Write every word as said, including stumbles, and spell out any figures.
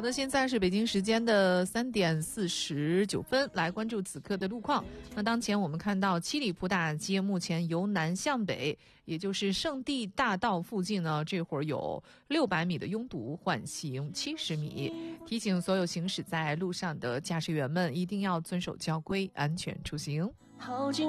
好的，现在是北京时间的三点四十九分，来关注此刻的路况。那当前我们看到七里铺大街目前由南向北，也就是圣地大道附近呢，这会儿有六百米的拥堵，缓行七十米。提醒所有行驶在路上的驾驶员们一定要遵守交规，安全出行。